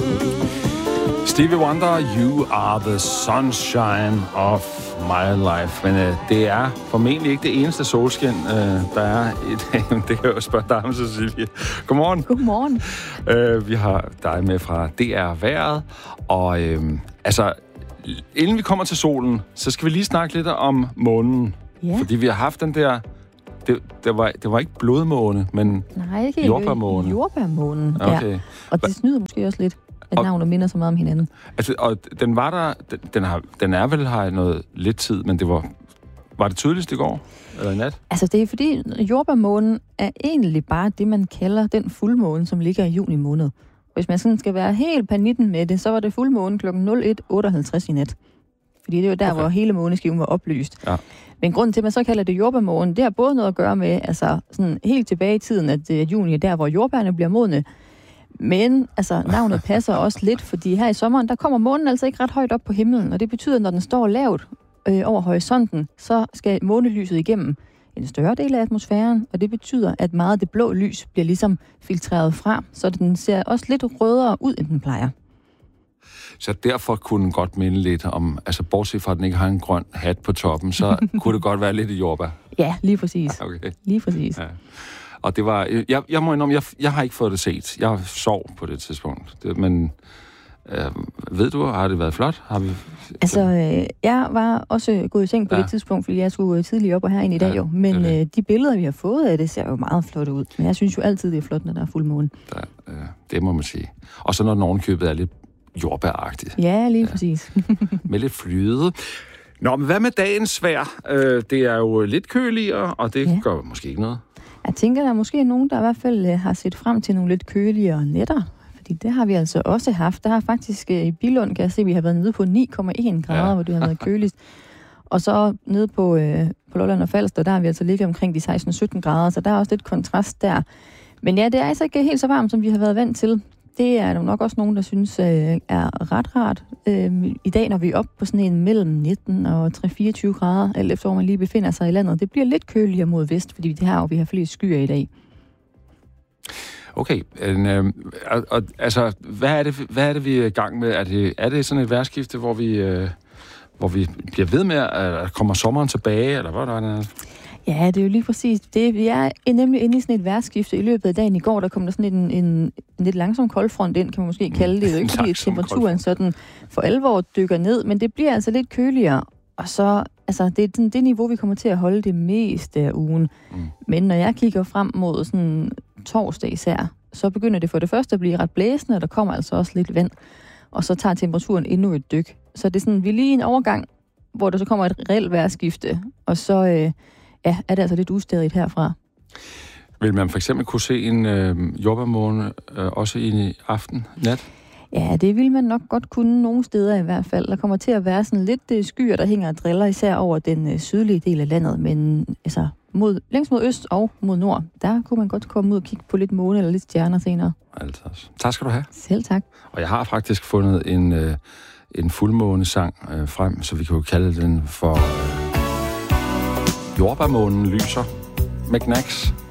Stevie Wonder, You Are the Sunshine of My Life. Men det er formentlig ikke det eneste solskin, der er i dag. Det kan jeg jo spørge dig om, Cecilie. Godmorgen. Godmorgen. Vi har dig med fra DR Vejret. Og inden vi kommer til solen, så skal vi lige snakke lidt om månen. Ja. Fordi vi har haft den der... Det var ikke blodmåne, men jordbærmåne. Jordbærmånen, okay. Ja. Og det snyder måske også lidt, at navnet minder så meget om hinanden. Altså, og den var der... Den er vel her noget lidt tid, men det var det tydeligst i går? Eller i nat? Altså, det er fordi jordbærmånen er egentlig bare det, man kalder den fuldmåne, som ligger i juni måned. Hvis man sådan skal være helt panitten med det, så var det fuldmåne kl. 01.58 i nat. Fordi det var der, hvor hele måneskiven var oplyst. Ja. Men grunden til, at man så kalder det jordbærmånen, det har både noget at gøre med, altså sådan helt tilbage i tiden, at juni er der, hvor jordbærne bliver modne. Men altså, navnet passer også lidt, fordi her i sommeren, der kommer månen altså ikke ret højt op på himlen, og det betyder, at når den står lavt over horisonten, så skal månelyset igennem en større del af atmosfæren, og det betyder, at meget af det blå lys bliver ligesom filtreret fra, så den ser også lidt rødere ud, end den plejer. Så derfor kunne den godt minde lidt om, altså bortset fra, at den ikke har en grøn hat på toppen, så kunne det godt være lidt i jordbær. Ja, lige præcis. Okay. Lige præcis. Ja. Og det var, jeg må indrømme, jeg har ikke fået det set. Jeg sov på det tidspunkt. Men ved du, har det været flot? Jeg var også gået i seng på det tidspunkt, fordi jeg skulle tidligere op og herind i dag jo. Men de billeder, vi har fået af det, ser jo meget flot ud. Men jeg synes jo altid, det er flot, når der er fuldmåne. Det må man sige. Og så når den ovenkøbet er lidt jordbæragtigt. Ja, lige præcis. Med lidt flyde. Nå, men hvad med dagens vejr? Det er jo lidt køligere, og det gør måske ikke noget. Jeg tænker, der er måske nogen, der i hvert fald har set frem til nogle lidt køligere nætter. Fordi det har vi altså også haft. Der har faktisk i Billund, kan jeg se, vi har været nede på 9,1 grader, hvor det har været køligst. Og så nede på Lolland og Falster, der har vi altså ligget omkring de 16-17 grader, så der er også lidt kontrast der. Men ja, det er altså ikke helt så varmt, som vi har været vant til. Det er der nok også nogen, der synes er ret rart. I dag, når vi er oppe på sådan en mellem 19 og 3-24 grader, alt efter hvor man lige befinder sig i landet, det bliver lidt køligere mod vest, fordi vi har flere skyer i dag. Okay, altså, hvad er det, vi er i gang med? Er det sådan et vejrskifte, hvor vi bliver ved med, at kommer sommeren tilbage, eller hvad er det? Ja, det er jo lige præcis det. Vi er nemlig inde i sådan et vejrskifte. I løbet af dagen i går, der kom der sådan en lidt langsom koldfront ind, kan man måske kalde det. Det er jo ikke fordi, temperaturen sådan for alvor dykker ned, men det bliver altså lidt køligere. Og så, altså, det er det niveau, vi kommer til at holde det meste af ugen. Men når jeg kigger frem mod sådan torsdag især, så begynder det for det første at blive ret blæsende, og der kommer altså også lidt vand. Og så tager temperaturen endnu et dyk. Så det er sådan, vi er lige i en overgang, hvor der så kommer et reelt vejrskifte, og så er det altså lidt ustadigt herfra. Vil man for eksempel kunne se en jordbærmåne også i aften, nat? Ja, det vil man nok godt kunne nogle steder i hvert fald. Der kommer til at være sådan lidt skyer, der hænger og driller, især over den sydlige del af landet. Men altså, længst mod øst og mod nord, der kunne man godt komme ud og kigge på lidt måne eller lidt stjerner senere. Altså. Tak skal du have. Selv tak. Og jeg har faktisk fundet en fuldmånesang frem, så vi kan jo kalde den for Jordbærmånen lyser med Knacks.